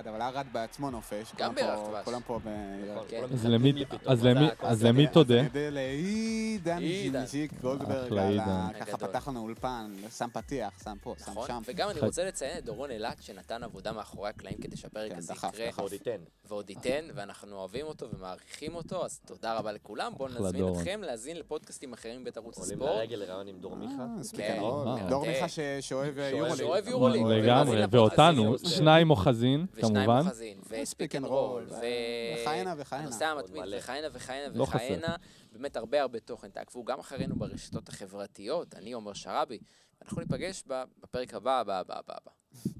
ארד, אבל ארד בעצמו נופש. גם בירח דבש. כולם פה אז למי תודה? אז אני יודע לעידן ז'יז'יק גולדברג, ככה פתח לנו אולפן, שם פתיח, שם פה, שם שם. וגם אני רוצה לציין את דורון אלת שנתן עבודה מאחורי הקלעים כדי שהפרק הזה יקרה. ועוד ייתן, ואנחנו אוהבים אותו ומעריכים אותו, אז תודה רבה לכולם. בואו נזמין אתכם להזין לפודקאסטים אחרים בערוץ הספורט. עולים לרגל לרעיון עם דור מיכה. דור מיכה שאוהב יורוליג. לגמרי, ואותנו, שניים אוחזין, כמובן. ושניים אוחזין, וספיק אנד רול, וחיינה וחיינה. הנושא המתמיד, וחיינה וחיינה וחיינה. באמת הרבה תוכן. תעקבו גם אחרינו ברשתות החברתיות, אני עומר שרבי, ואנחנו ניפגש בפרק הבא.